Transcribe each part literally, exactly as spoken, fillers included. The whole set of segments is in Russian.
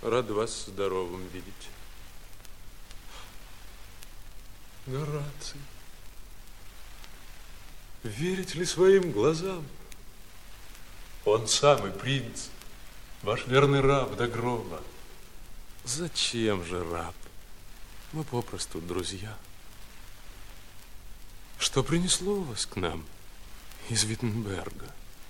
Рад вас здоровым видеть. Гораций, верите ли своим глазам? Он самый принц, ваш верный раб до гроба. Зачем же раб? Мы попросту друзья. Что принесло вас к нам из Виттенберга?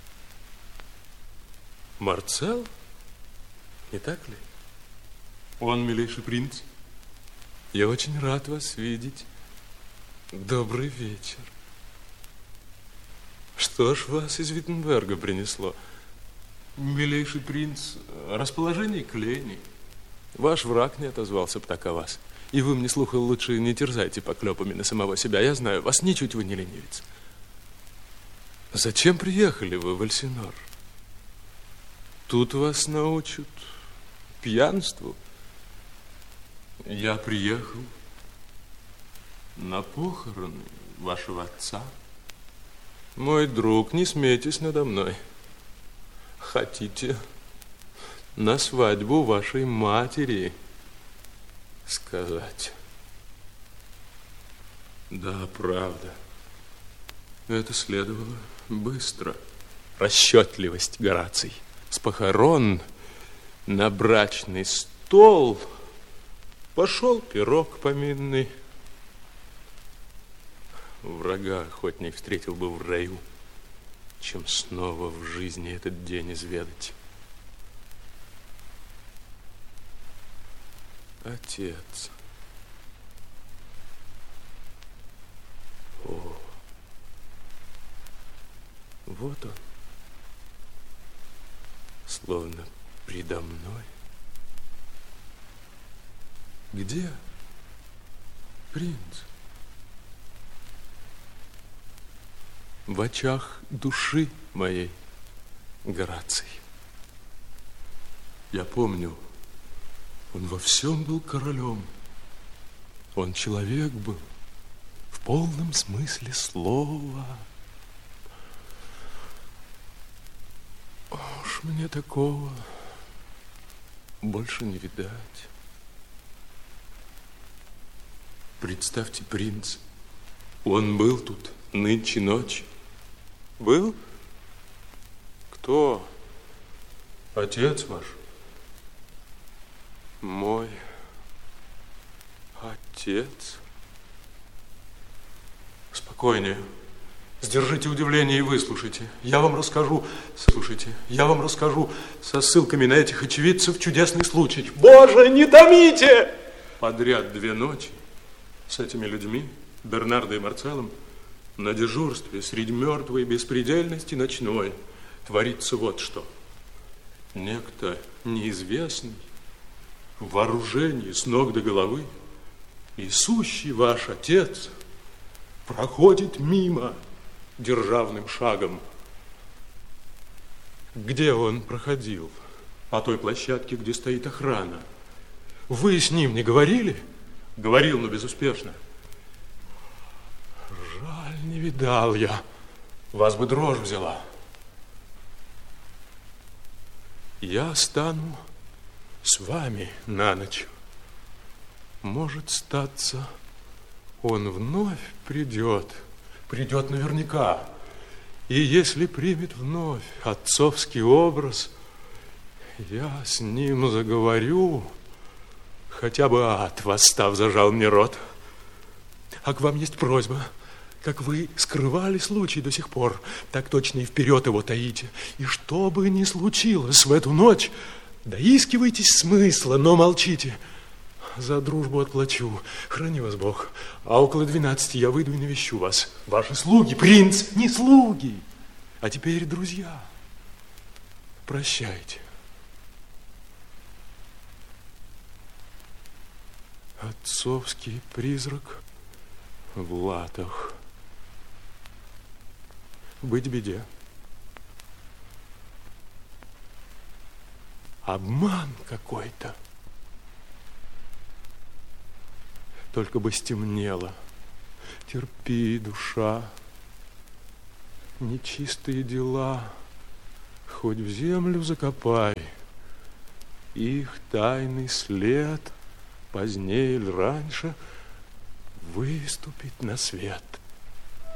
Марцел? Не так ли? Он, милейший принц. Я очень рад вас видеть. Добрый вечер. Что ж вас из Виттенберга принесло? Милейший принц, расположение к лени. Ваш враг не отозвался б так о вас. И вы мне слуха лучше не терзайте поклепами на самого себя. Я знаю, вас ничуть вы не ленивец. Зачем приехали вы в Эльсинор? Тут вас научат пьянству. Я приехал на похороны вашего отца. Мой друг, не смейтесь надо мной. Хотите на свадьбу вашей матери сказать? Да, правда. Это следовало быстро. Расчетливость, Гораций. С похорон на брачный стол пошел пирог поминный. Врага охотней встретил бы в раю, чем снова в жизни этот день изведать. Отец. О, вот он, словно предо мной. Где принц? В очах души моей, Гораций. Я помню, он во всем был королем. Он человек был в полном смысле слова. Уж мне такого больше не видать. Представьте, принц, он был тут нынче ночью. Был? Кто? Отец ваш? Мой отец? Спокойнее. Сдержите удивление и выслушайте. Я вам расскажу, слушайте, я вам расскажу со ссылками на этих очевидцев чудесный случай. Боже, не томите! Подряд две ночи с этими людьми, Бернардо и Марцеллом, на дежурстве среди мертвой беспредельности ночной творится вот что. Некто неизвестный в вооружении с ног до головы и сущий ваш отец проходит мимо державным шагом. Где он проходил? По той площадке, где стоит охрана. Вы с ним не говорили? Говорил, но безуспешно. Жаль, не видал я. Вас бы дрожь взяла. Я стану с вами на ночь. Может статься, он вновь придет. Придет наверняка. И если примет вновь отцовский образ, я с ним заговорю. Хотя бы ад, восстав, зажал мне рот. А к вам есть просьба. Как вы скрывали случай до сих пор, так точно и вперед его таите. И что бы ни случилось в эту ночь, доискивайтесь смысла, но молчите. За дружбу отплачу, храни вас Бог. А около двенадцати я выйду и навещу вас. Ваши слуги, принц, не слуги, а теперь друзья. Прощайте. Отцовский призрак в латах. Быть беде. Обман какой-то. Только бы стемнело. Терпи, душа. Нечистые дела хоть в землю закопай. их тайный след позднее или раньше выступит на свет.